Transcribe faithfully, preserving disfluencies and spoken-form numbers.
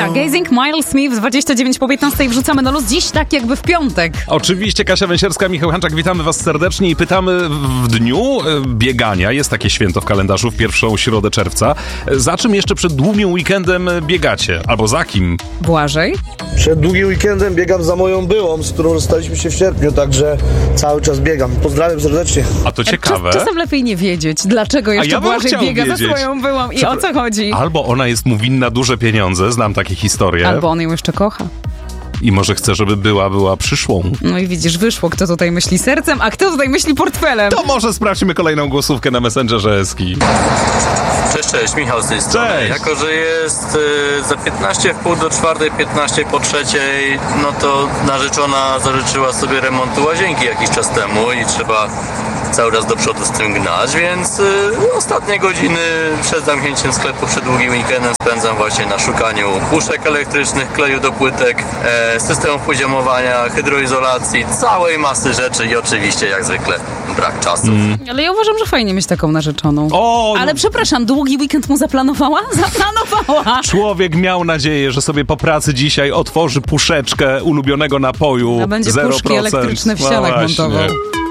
Tak, Gazing, Miles Smith, dwadzieścia dziewięć po piętnastej wrzucamy na luz dziś tak jakby w piątek. Oczywiście, Kasia Węsierska, Michał Hanczak, witamy was serdecznie i pytamy w dniu biegania, jest takie święto w kalendarzu, w pierwszą środę czerwca, za czym jeszcze przed długim weekendem biegacie? Albo za kim? Błażej? Przed długim weekendem biegam za moją byłą, z którą rozstaliśmy się w sierpniu, także cały czas biegam. Pozdrawiam serdecznie. A to ciekawe. Czas, czasem lepiej nie wiedzieć, dlaczego jeszcze ja Błażej biega wiedzieć. za swoją byłą i o co chodzi. Albo ona jest mu winna duże pieniądze, znam takie historie. Albo on ją jeszcze kocha. I może chce, żeby była, była przyszłą. No i widzisz, wyszło, kto tutaj myśli sercem, a kto tutaj myśli portfelem. To może sprawdźmy kolejną głosówkę na Messengerze Eski. Cześć, cześć, Michał z tej strony. Cześć. Jako, że jest y, za piętnaście w pół do czwartej, piętnaście po trzeciej, no to narzeczona zażyczyła sobie remontu łazienki jakiś czas temu i trzeba cały raz do przodu z tym gnać, więc y, ostatnie godziny przed zamknięciem sklepu, przed długim weekendem spędzam właśnie na szukaniu puszek elektrycznych, kleju do płytek, e, systemów poziomowania, hydroizolacji, całej masy rzeczy i oczywiście jak zwykle brak czasu. Mm. Ale ja uważam, że fajnie mieć taką narzeczoną. O, Ale przepraszam, długi weekend mu zaplanowała? Zaplanowała! Człowiek miał nadzieję, że sobie po pracy dzisiaj otworzy puszeczkę ulubionego napoju. A będzie zero procent. puszki elektryczne w ścianach no montował.